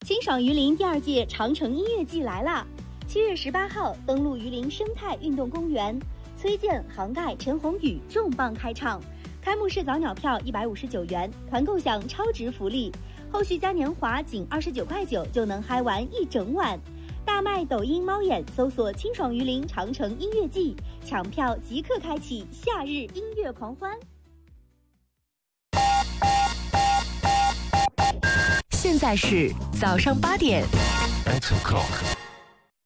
清爽榆林第2届长城音乐季来啦！7月18号登陆榆林生态运动公园，崔健、杭盖、陈鸿宇重磅开唱。开幕式早鸟票159元，团购享超值福利，后续嘉年华仅29.9块就能嗨完一整晚。大麦抖音猫眼搜索清爽榆林长城音乐季，抢票即刻开启夏日音乐狂欢。 现在是早上8点。 8 o'clock。